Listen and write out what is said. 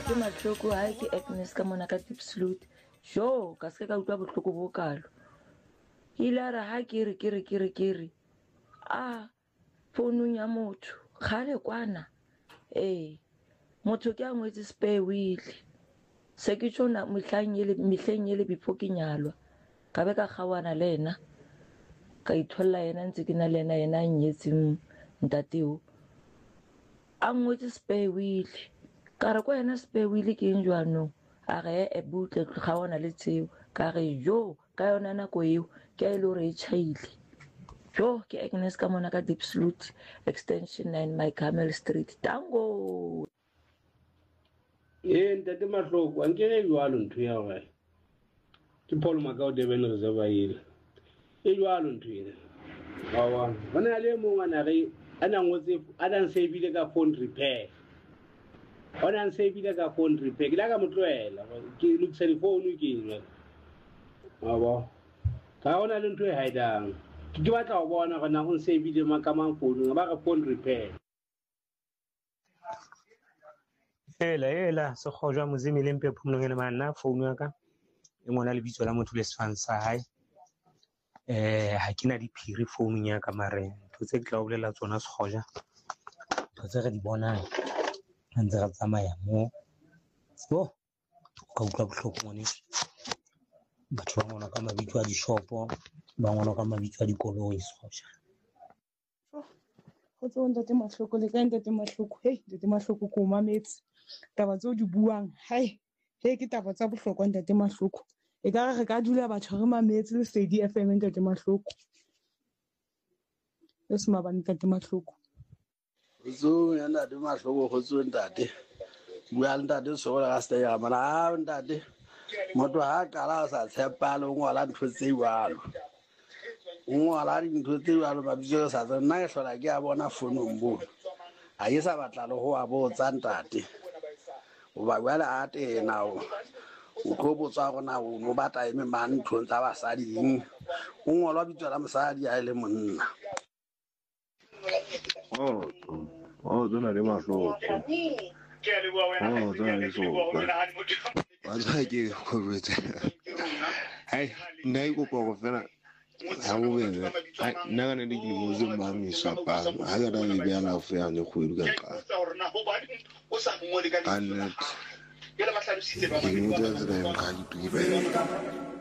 ntate Mahloko ha ke Agnes ka mona ka Tipsleuth jo ka se ka utlwa bohloko bo kalo ilara ha ke re founung ya motho gale kwana motho ke a ngwetse spare wheel se ke tshona mehleng ele before ke nyalwa ka be ka kgawana le ena ka itholla yena ntse ke na le yena a nyetseng ntateo a ngwetse spare wheel ka re kwa yena spare wheel ke eng jwanong a re e butle kgawana le tseo ka re jo ka yona nako eo ke a ile hore e chaile jo ke Agnes ka mona ka Tipsleuth extension 9 my Camel Street tango ntate Mahloko an ke re jwalo ntho ya hore ke Paul Makau Durban Reservoir ile e jwalo ntho ena wa bona le mong ana re ana ngotse ana nsebile ka phone repair ona nsebile ka phone repair ke la ka motloela ke lokisa di phone ke jwalo wa ka ona le ntho e haidang ke batla go bona gona go nsebile makamang phone ba ka phone repair Ela se khojwa muzimi le mpe phumulong le manna phone ya ka e ngona le bitso la motho le sefang sa hae ha kena diphiri phone ya ka mare ntho tse ke tla o bolela tsona se khoja ntho tse re di bonang ntse re tsamaya mo so ka utlwa bohloko ngone batho ba ngona ka mabitso a dishopo ba ngona ka mabitso a dikoloi se khoja go tso ntate Mahloko le ka ntate Mahloko ntate Mahloko ko mametse taba tseo di buang ke taba tsa bohlokwa ntate Mahloko e ka re ka dula batho re mametse le Sedi FM ntate Mahloko le se mabane ntate Mahloko zo ya ntate Mahloko go tso ntate bua ntate so ga sta ya mana ntate motho ha kala sa tshepa le ngola ntho tse iwalo ngola ntho tse iwalo ba bitso sa nna e hlola ke a bona founung bo a yesa batla le go a botsa ntate o ba bua a tena o go botsa gona o no batla eme man ntho tsa basadi o ngolwa bitso la mosadi a ile monna tsona le Mahloko tsona le soka ba tsa ke go botsa nna e kopa go fela ha bo bene nna ka ne di mo zo mamisa pa ha ga le bya la fu ya ne khwedi ka ka annet ke mo tsa tsela ka di